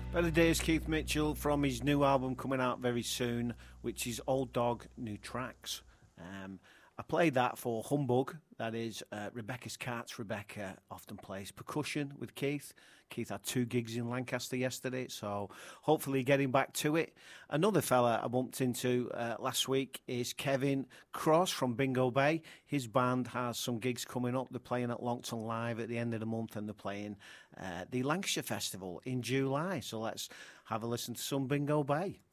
Better Days, Keith Mitchell, from his new album coming out very soon, which is Old Dog, New Tracks. I played that for Humbug, that is Rebecca's Cats. Rebecca often plays percussion with Keith. Keith had 2 gigs in Lancaster yesterday, so hopefully getting back to it. Another fella I bumped into last week is Kevin Cross from Bingo Bay. His band has some gigs coming up. They're playing at Longton Live at the end of the month, and they're playing the Lancashire Festival in July. So let's have a listen to some Bingo Bay.